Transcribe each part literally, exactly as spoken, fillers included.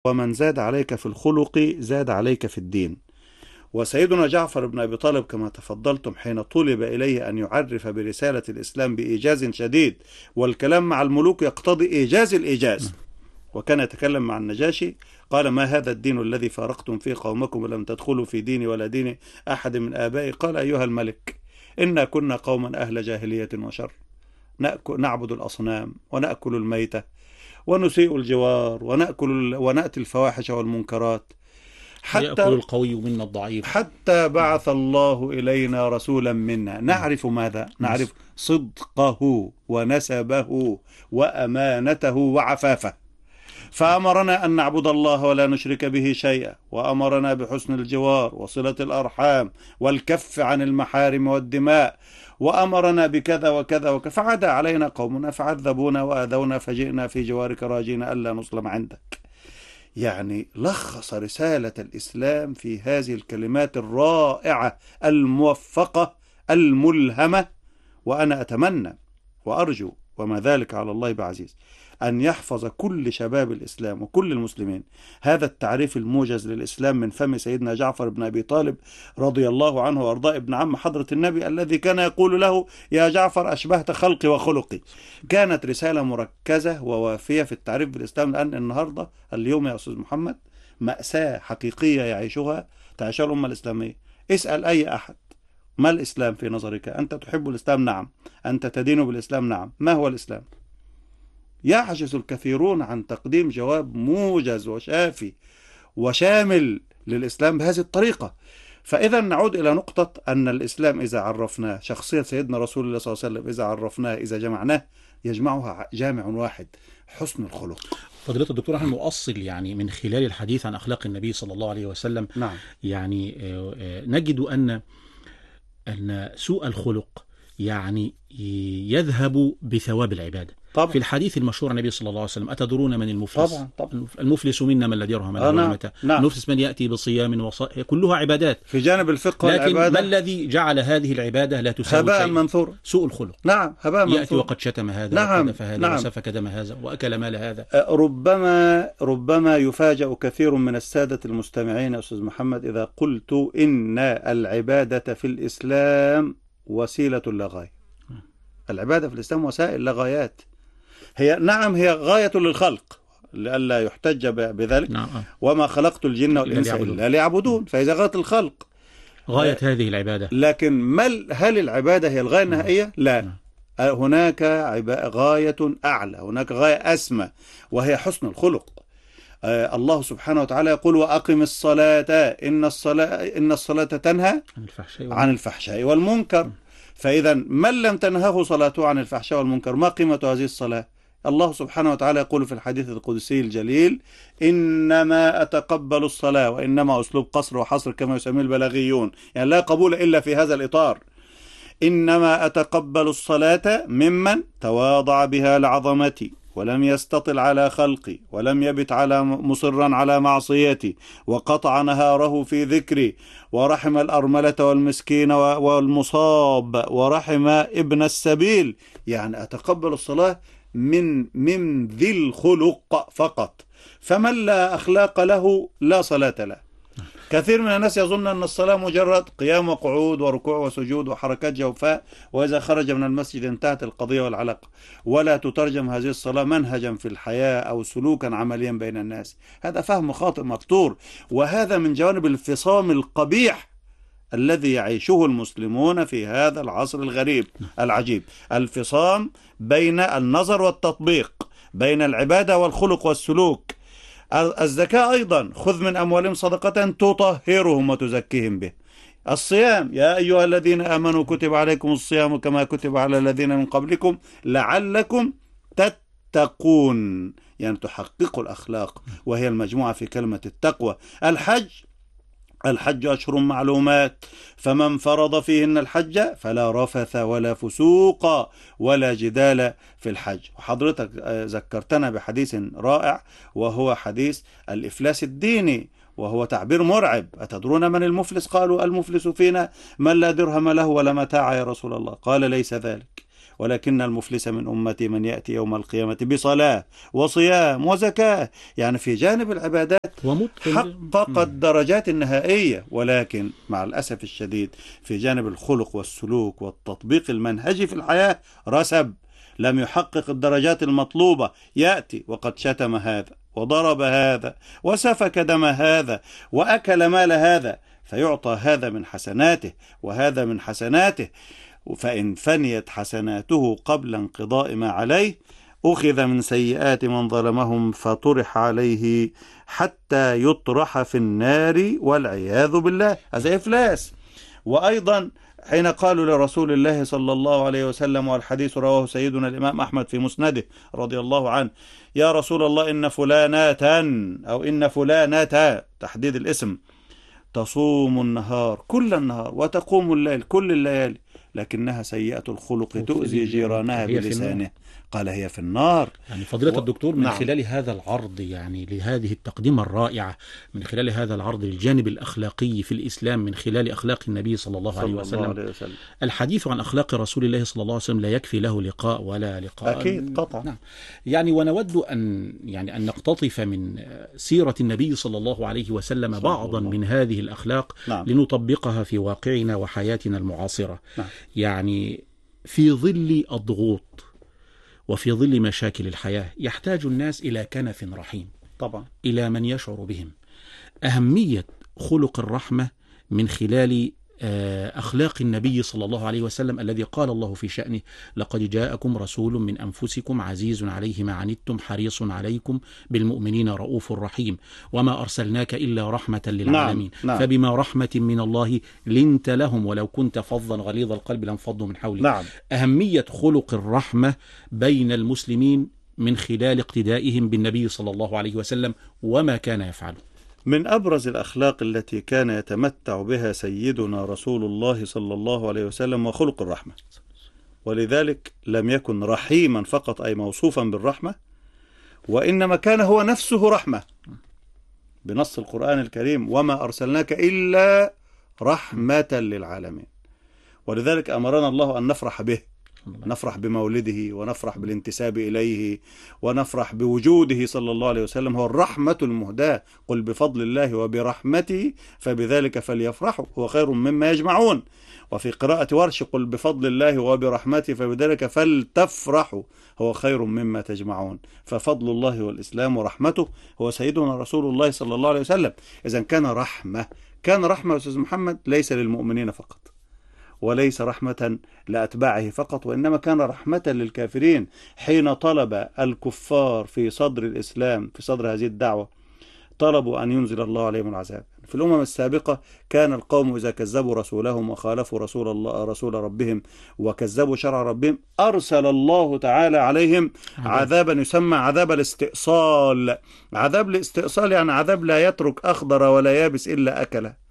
ومن زاد عليك في الخلق زاد عليك في الدين. وسيدنا جعفر بن أبي طالب كما تفضلتم حين طلب إليه أن يعرف برسالة الإسلام بإيجاز شديد، والكلام مع الملوك يقتضي إيجاز الإيجاز، وكان يتكلم مع النجاشي قال: ما هذا الدين الذي فارقتم فيه قومكم ولم تدخلوا في ديني ولا دين أحد من آبائي؟ قال: أيها الملك، إنا كنا قوما أهل جاهلية وشر، نعبد الأصنام ونأكل الميتة ونسيء الجوار ونأكل ونأتي الفواحش والمنكرات، حتى يأكل القوي منا الضعيف، حتى بعث الله إلينا رسولا منا نعرف ماذا؟ نعرف صدقه ونسبه وأمانته وعفافه، فأمرنا أن نعبد الله ولا نشرك به شيئا، وأمرنا بحسن الجوار وصلة الأرحام والكف عن المحارم والدماء، وأمرنا بكذا وكذا وكذا، فعدا علينا قومنا فعذبونا وأذونا فجئنا في جوارك راجين ألا نظلم عندك. يعني لخص رسالة الإسلام في هذه الكلمات الرائعة الموفقة الملهمة. وأنا أتمنى وأرجو، وما ذلك على الله بعزيز، أن يحفظ كل شباب الإسلام وكل المسلمين هذا التعريف الموجز للإسلام من فم سيدنا جعفر بن أبي طالب رضي الله عنه وأرضاه، ابن عم حضرة النبي، الذي كان يقول له: يا جعفر أشبهت خلقي وخلقي. كانت رسالة مركزة ووافية في التعريف بالإسلام، لأن النهاردة اليوم يا أستاذ محمد مأساة حقيقية يعيشها تعيشها الأمة الإسلامية. اسأل أي أحد: ما الإسلام في نظرك؟ أنت تحب الإسلام؟ نعم. أنت تدين بالإسلام؟ نعم. ما هو الإسلام؟ يعجز الكثيرون عن تقديم جواب موجز وشافي وشامل للإسلام بهذه الطريقة. فإذا نعود إلى نقطة أن الإسلام إذا عرفناه، شخصية سيدنا رسول الله صلى الله عليه وسلم إذا عرفناه، إذا جمعناه، يجمعها جامع واحد: حسن الخلق. فضيلة الدكتور، نحن نؤصل يعني من خلال الحديث عن أخلاق النبي صلى الله عليه وسلم، نعم. يعني نجد أن أن سوء الخلق يعني يذهب بثواب العبادة. طبعا. في الحديث المشهور عن النبي صلى الله عليه وسلم: أتدرون من المفلس؟ طبعا. طبعا. المفلس منا من لا درهم له ولا متاع. نعم. المفلس من يأتي بصيام وص... كلها عبادات في جانب الفقه والعبادة. لكن ما الذي جعل هذه العبادة لا تساوي هباء شيء؟ منثورا. سوء الخلق. نعم، هباء منثورا. يأتي وقد شتم هذا، نعم. وقذف هذا، نعم. وسفك دم هذا، وأكل مال هذا. ربما ربما يفاجأ كثير من السادة المستمعين يا أستاذ محمد إذا قلت إن العبادة في الإسلام وسيلة لا غاية. العبادة في الإسلام وسائل لا غايات. هي نعم هي غاية للخلق لئلا يحتج بذلك. نعم. وما خلقت الجن والإنس إلا ليعبدون، فإذا غاية الخلق غاية هذه العبادة. لكن هل العبادة هي الغاية النهائية؟ لا. نعم. هناك غاية أعلى، هناك غاية أسمى، وهي حسن الخلق. الله سبحانه وتعالى يقول: وأقم الصلاة إن الصلاة إن الصلاة تنهى عن الفحشاء عن الفحشاء والمنكر. فإذا من لم تنهه صلاته عن الفحشاء والمنكر ما قيمة هذه الصلاة؟ الله سبحانه وتعالى يقول في الحديث القدسي الجليل: إنما أتقبل الصلاة، وإنما أسلوب قصر وحصر كما يسميه البلاغيون، يعني لا قبول إلا في هذا الإطار. إنما أتقبل الصلاة ممن تواضع بها لعظمتي، ولم يستطل على خلقي، ولم يبت على مصرا على معصيتي، وقطع نهاره في ذكري، ورحم الأرملة والمسكين والمصاب، ورحم ابن السبيل. يعني أتقبل الصلاة من من ذي الخلق فقط. فمن لا أخلاق له لا صلاة له. كثير من الناس يظن أن الصلاة مجرد قيام وقعود وركوع وسجود وحركات جوفاء، وإذا خرج من المسجد انتهت القضية والعلاقة، ولا تترجم هذه الصلاة منهجا في الحياة أو سلوكا عمليا بين الناس. هذا فهم خاطئ مقطور، وهذا من جوانب الفصام القبيح الذي يعيشه المسلمون في هذا العصر الغريب العجيب. الفصام بين النظر والتطبيق، بين العبادة والخلق والسلوك. الزكاة أيضا: خذ من أموالهم صدقة تطهرهم وتزكيهم به. الصيام: يا أيها الذين آمنوا كتب عليكم الصيام كما كتب على الذين من قبلكم لعلكم تتقون، يعني تحققوا الأخلاق، وهي المجموعة في كلمة التقوى. الحج: الحج أشهر معلومات، فمن فرض فيهن الحج فلا رفث ولا فسوق ولا جدال في الحج. وحضرتك ذكرتنا بحديث رائع، وهو حديث الإفلاس الديني، وهو تعبير مرعب. أتدرون من المفلس؟ قالوا: المفلس فينا من لا درهم له ولا متاع يا رسول الله. قال: ليس ذلك، ولكن المفلس من أمتي من يأتي يوم القيامة بصلاة وصيام وزكاة. يعني في جانب العبادات حقق الدرجات النهائية، ولكن مع الأسف الشديد في جانب الخلق والسلوك والتطبيق المنهجي في الحياة رسب، لم يحقق الدرجات المطلوبة. يأتي وقد شتم هذا وضرب هذا وسفك دم هذا وأكل مال هذا، فيعطى هذا من حسناته وهذا من حسناته، فإن فنيت حسناته قبل انقضاء ما عليه أخذ من سيئات من ظلمهم فطرح عليه حتى يطرح في النار والعياذ بالله. هذا إفلاس. وأيضا حين قالوا لرسول الله صلى الله عليه وسلم، والحديث رواه سيدنا الإمام أحمد في مسنده رضي الله عنه، يا رسول الله إن فلانة أو إن فلانة، تحديد الاسم، تصوم النهار كل النهار وتقوم الليل كل الليالي، لكنها سيئة الخلق تؤذي جيرانها بلسانه، قال هي في النار. يعني فضيلة و... الدكتور من نعم. خلال هذا العرض، يعني لهذه التقدمة الرائعة، من خلال هذا العرض للجانب الأخلاقي في الإسلام من خلال أخلاق النبي صلى الله عليه وسلم, الله عليه وسلم. الحديث عن أخلاق رسول الله صلى الله عليه وسلم لا يكفي له لقاء ولا لقاء. أكيد قطعا. نعم. يعني ونود أن يعني أن نقتطف من سيرة النبي صلى الله عليه وسلم بعضا الله. من هذه الأخلاق نعم. لنطبقها في واقعنا وحياتنا المعاصرة. نعم. يعني في ظل الضغوط وفي ظل مشاكل الحياة يحتاج الناس إلى كنف رحيم، طبعا، إلى من يشعر بهم. أهمية خلق الرحمة من خلال أخلاق النبي صلى الله عليه وسلم الذي قال الله في شأنه لقد جاءكم رسول من أنفسكم عزيز عليه ما عنتم حريص عليكم بالمؤمنين رؤوف رحيم وما أرسلناك إلا رحمة للعالمين. نعم. نعم. فبما رحمة من الله لنت لهم ولو كنت فظا غليظ القلب لانفضوا من حولك. نعم. أهمية خلق الرحمة بين المسلمين من خلال اقتدائهم بالنبي صلى الله عليه وسلم وما كان يفعله. من أبرز الأخلاق التي كان يتمتع بها سيدنا رسول الله صلى الله عليه وسلم وخلق الرحمة، ولذلك لم يكن رحيما فقط أي موصوفا بالرحمة، وإنما كان هو نفسه رحمة بنص القرآن الكريم وما أرسلناك إلا رحمة للعالمين. ولذلك أمرنا الله أن نفرح به، نفرح بمولده ونفرح بالانتساب إليه ونفرح بوجوده صلى الله عليه وسلم. هو الرحمة المهداة، قل بفضل الله وبرحمته فبذلك فليفرحوا هو خير مما يجمعون. وفي قراءة ورش قل بفضل الله وبرحمته فبذلك فلتفرحوا هو خير مما تجمعون. ففضل الله والإسلام ورحمته هو سيدنا رسول الله صلى الله عليه وسلم. إذن كان رحمة، كان رحمة أستاذ محمد ليس للمؤمنين فقط وليس رحمة لأتباعه فقط، وإنما كان رحمة للكافرين. حين طلب الكفار في صدر الإسلام في صدر هذه الدعوة طلبوا أن ينزل الله عليهم العذاب. في الأمم السابقة كان القوم إذا كذبوا رسولهم وخالفوا رسول الله رسول ربهم وكذبوا شرع ربهم أرسل الله تعالى عليهم عذابا يسمى عذاب الاستئصال. عذاب الاستئصال يعني عذاب لا يترك أخضر ولا يابس إلا أكله.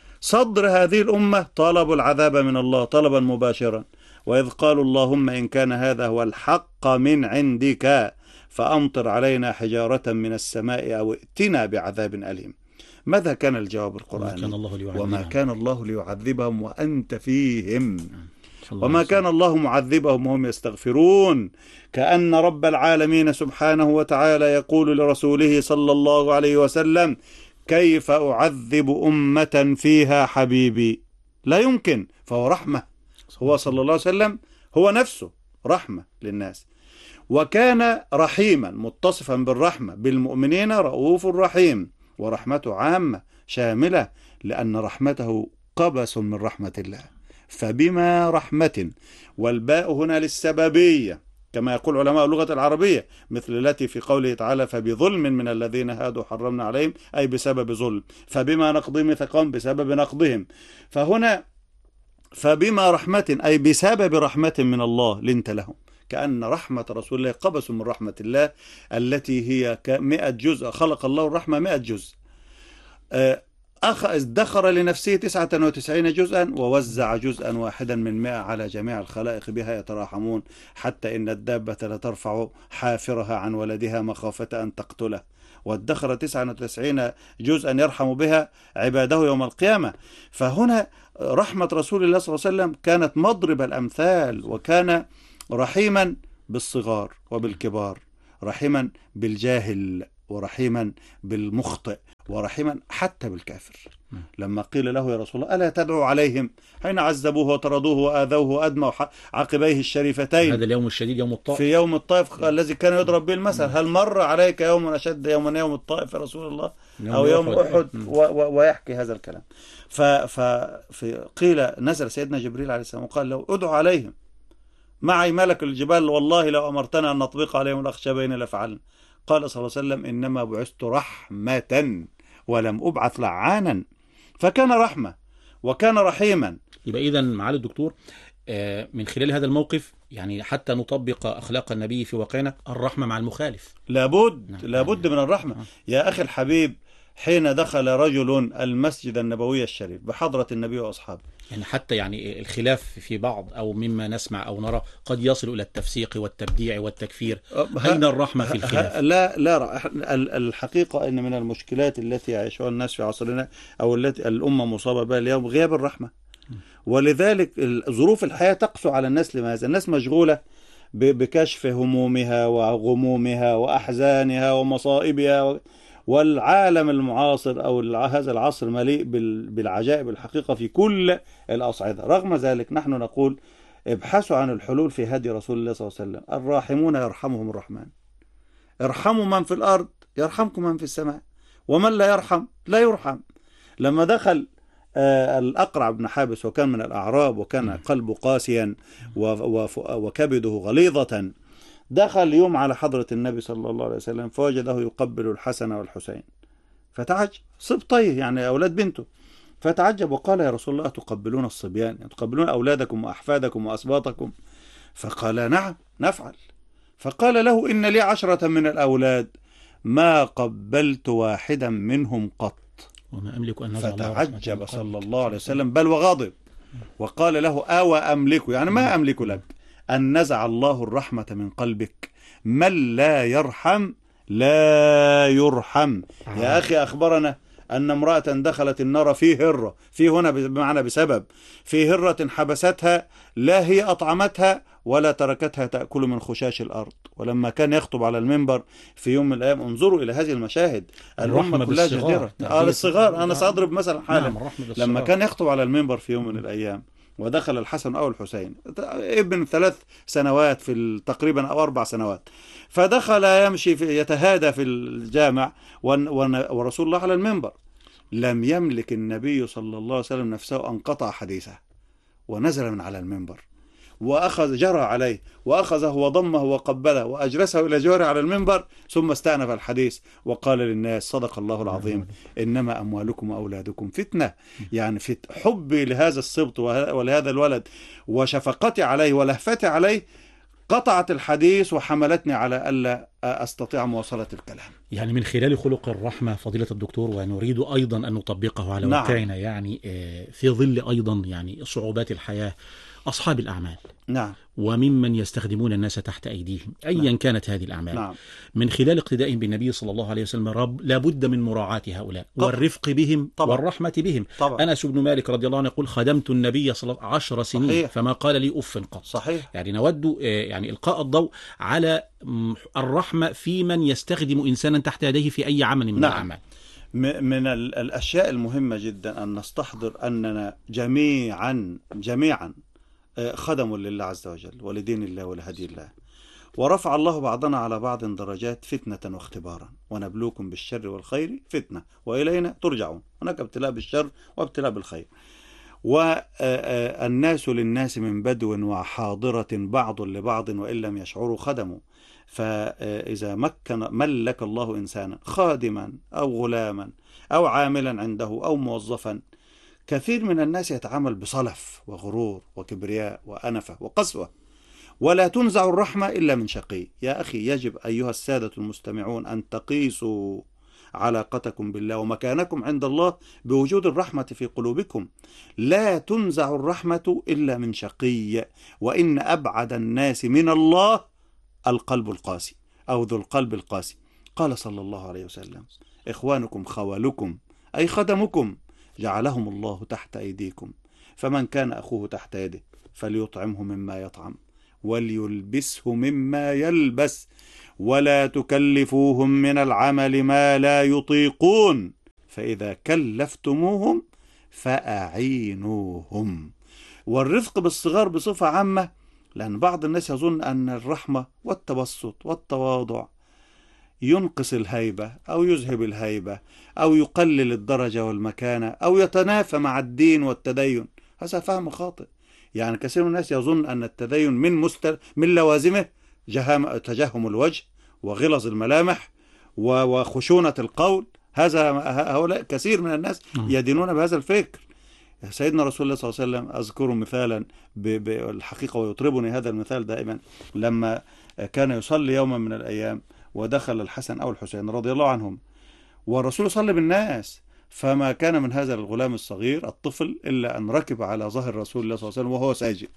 صدر هذه الأمة طلبوا العذاب من الله طلبا مباشرا، وإذ قالوا اللهم إن كان هذا هو الحق من عندك فأمطر علينا حجارة من السماء أو ائتنا بعذاب أليم. ماذا كان الجواب القرآني؟ وما كان الله ليعذبهم وأنت فيهم وما كان الله معذبهم وهم يستغفرون. كأن رب العالمين سبحانه وتعالى يقول لرسوله صلى الله عليه وسلم كيف أعذب أمة فيها حبيبي؟ لا يمكن. فهو رحمة، هو صلى الله عليه وسلم هو نفسه رحمة للناس، وكان رحيما متصفا بالرحمة بالمؤمنين رؤوف رحيم، ورحمته عامة شاملة لأن رحمته قبس من رحمة الله. فبما رحمة، والباء هنا للسببية كما يقول علماء اللغة العربية، مثل التي في قوله تعالى فبظلم من الذين هادوا حرمنا عليهم، أي بسبب ظلم. فبما نقضهم ميثاقهم بسبب نقضهم. فهنا فبما رحمة أي بسبب رحمة من الله لنت لهم. كأن رحمة رسول الله قبس من رحمة الله التي هي كمئة جزء. خلق الله الرحمة مئة جزء، ادخر لنفسه تسعة وتسعين جزءا ووزع جزءا واحدا من مئة على جميع الخلائق بها يتراحمون، حتى إن الدابة لترفع حافرها عن ولدها مخافة أن تقتله، وادخر تسعة وتسعين جزءا يرحم بها عباده يوم القيامة. فهنا رحمة رسول الله صلى الله عليه وسلم كانت مضرب الأمثال، وكان رحيما بالصغار وبالكبار، رحيما بالجاهل ورحيما بالمخطئ ورحيما حتى بالكافر. لما قيل له يا رسول الله ألا تدعو عليهم حين عذبوه وطردوه وآذوه وأدموا عقبيه الشريفتين، هذا اليوم الشديد يوم الطائف، في يوم الطائف الذي كان يضرب به المثل، هل مر عليك يوم أشد يوم يوم الطائف يا رسول الله أو يوم أحد؟ ويحكي هذا الكلام. فقيل نزل سيدنا جبريل عليه السلام وقال له ادعو عليهم معي ملك الجبال والله لو أمرتنا أن نطبق عليهم الأخشبين لفعلنا. قال صلى الله عليه وسلم إنما بعثت رحمة ولم أبعث لعانا، فكان رحمة وكان رحيما. يبقى إذن معالي الدكتور من خلال هذا الموقف يعني حتى نطبق أخلاق النبي في واقعنا الرحمة مع المخالف، لابد نعم. لابد من الرحمة نعم. يا أخي الحبيب، حين دخل رجل المسجد النبوي الشريف بحضرة النبي وأصحابه، يعني حتى يعني الخلاف في بعض أو مما نسمع أو نرى قد يصل إلى التفسيق والتبديع والتكفير، أين الرحمة في الخلاف؟ لا لا الحقيقة أن من المشكلات التي يعيشها الناس في عصرنا أو التي الأمة مصابة بها اليوم غياب الرحمة، ولذلك ظروف الحياة تقسو على الناس. لماذا؟ الناس مشغولة بكشف همومها وغمومها وأحزانها ومصائبها، والعالم المعاصر أو هذا العصر مليء بالعجائب الحقيقة في كل الأصعدة. رغم ذلك نحن نقول ابحثوا عن الحلول في هدي رسول الله صلى الله عليه وسلم. الراحمون يرحمهم الرحمن، ارحموا من في الأرض يرحمكم من في السماء، ومن لا يرحم لا يرحم. لما دخل الأقرع بن حابس وكان من الأعراب وكان قلبه قاسيا وكبده غليظة، دخل يوم على حضرة النبي صلى الله عليه وسلم فوجده يقبل الحسن والحسين، فتعجب، سبطيه يعني أولاد بنته، فتعجب وقال يا رسول الله تقبلون الصبيان، يعني تقبلون أولادكم وأحفادكم وأسباطكم؟ فقال نعم نفعل. فقال له إن لي عشرة من الأولاد ما قبلت واحدا منهم قط. وما أملك أن نزع الله. فتعجب صلى الله عليه وسلم بل وغاضب، وقال له أو أملك، يعني ما أملك لك أن نزع الله الرحمة من قلبك، من لا يرحم لا يرحم. آه. يا أخي أخبرنا أن امرأة دخلت النار في هرة، في هنا بمعنى بسبب، في هرة حبستها لا هي أطعمتها ولا تركتها تأكل من خشاش الأرض. ولما كان يخطب على المنبر في يوم من الأيام، انظروا إلى هذه المشاهد، الأمة كلها جديرة. آه للصغار، أنا سأضرب مثلا حالا. نعم، لما كان يخطب على المنبر في يوم من الأيام ودخل الحسن أو الحسين، ابن ثلاث سنوات في تقريبا أو أربع سنوات، فدخل يمشي في يتهادى في الجامع ورسول الله على المنبر. لم يملك النبي صلى الله عليه وسلم نفسه أن قطع حديثه ونزل من على المنبر وأخذ جرى عليه وأخذه وضمه وقبله وأجلسه إلى جواره على المنبر، ثم استأنف الحديث وقال للناس صدق الله العظيم إنما أموالكم وأولادكم فتنة. يعني في حبي لهذا السبط ولهذا الولد وشفقتي عليه ولهفتي عليه قطعت الحديث وحملتني على ألا أستطيع مواصلة الكلام. يعني من خلال خلق الرحمة فضيلة الدكتور، ونريد أيضا أن نطبقه على نعم. واقعنا، يعني في ظل أيضا يعني صعوبات الحياة، أصحاب الأعمال نعم وممن يستخدمون الناس تحت أيديهم أيا نعم. كانت هذه الأعمال نعم. من خلال اقتدائهم بالنبي صلى الله عليه وسلم رب لابد من مراعاة هؤلاء طبعا. والرفق بهم طبعا. والرحمة بهم. طبعا. أنس بن مالك رضي الله عنه يقول خدمت النبي صلى الله عليه وسلم عشر سنين صحيح. فما قال لي أف قط. صحيح. يعني نود يعني إلقاء الضوء على الرحمة في من يستخدم إنسانا تحت يديه في أي عمل من نعم. الأعمال. من الأشياء المهمة جدا أن نستحضر أننا جميعا جميعا خدموا لله عز وجل ولدين الله ولهدي الله، ورفع الله بعضنا على بعض درجات فتنة واختبارا، ونبلوكم بالشر والخير فتنة وإلينا ترجعون. هناك ابتلاء بالشر وابتلاء بالخير. والناس للناس من بدو وحاضرة بعض لبعض وإن لم يشعروا خدموا. فإذا مكن ملك الله إنسانا خادما أو غلاما أو عاملا عنده أو موظفا، كثير من الناس يتعامل بصلف وغرور وكبرياء وأنفة وقسوة، ولا تنزع الرحمة إلا من شقي. يا أخي يجب أيها السادة المستمعون أن تقيسوا علاقتكم بالله ومكانكم عند الله بوجود الرحمة في قلوبكم. لا تنزع الرحمة إلا من شقي، وإن أبعد الناس من الله القلب القاسي أو ذو القلب القاسي. قال صلى الله عليه وسلم إخوانكم خوالكم أي خدمكم جعلهم الله تحت أيديكم، فمن كان أخوه تحت يده فليطعمه مما يطعم وليلبسه مما يلبس ولا تكلفوهم من العمل ما لا يطيقون فإذا كلفتموهم فأعينوهم. والرفق بالصغار بصفة عامة، لأن بعض الناس يظن أن الرحمة والتبسط والتواضع ينقص الهيبة أو يذهب الهيبة أو يقلل الدرجة والمكانة أو يتنافى مع الدين والتدين. هذا فهم خاطئ. يعني كثير من الناس يظن أن التدين من مست... من لوازمه جهم... تجهم الوجه وغلظ الملامح وخشونة القول. هذا هؤلاء كثير من الناس يدينون بهذا الفكر. سيدنا رسول الله صلى الله عليه وسلم أذكر مثالا بالحقيقة ويطربني هذا المثال دائما، لما كان يصلي يوما من الأيام ودخل الحسن أو الحسين رضي الله عنهم والرسول صلى بالناس، فما كان من هذا الغلام الصغير الطفل إلا أن ركب على ظهر رسول الله صلى الله عليه وسلم وهو ساجد.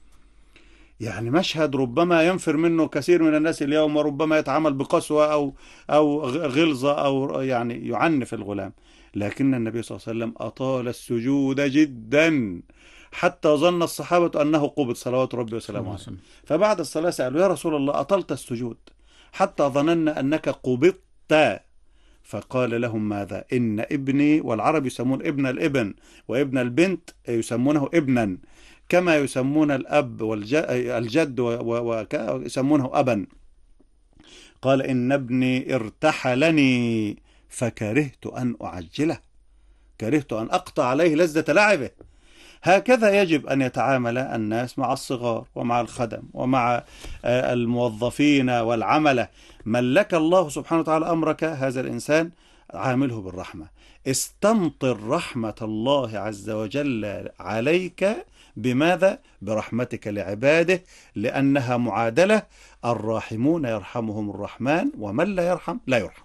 يعني مشهد ربما ينفر منه كثير من الناس اليوم، وربما يتعامل بقسوة أو أو غلظة أو يعني يعنف الغلام، لكن النبي صلى الله عليه وسلم أطال السجود جدا حتى ظن الصحابة أنه قبض صلوات ربي وسلامه عليه. فبعد الصلاة سألوا يا رسول الله أطلت السجود حتى ظننا أنك قبضت، فقال لهم ماذا؟ إن ابني، والعرب يسمون ابن الابن وابن البنت يسمونه ابنا كما يسمون الأب والجد ويسمونه أبا. قال إن ابني ارتحلني فكرهت أن أعجله، كرهت أن أقطع عليه لذة لعبه. هكذا يجب أن يتعامل الناس مع الصغار ومع الخدم ومع الموظفين والعملة. ملك الله سبحانه وتعالى أمرك هذا الإنسان، عامله بالرحمة. استمطر رحمة الله عز وجل عليك بماذا؟ برحمتك لعباده، لأنها معادلة الراحمون يرحمهم الرحمن ومن لا يرحم لا يرحم.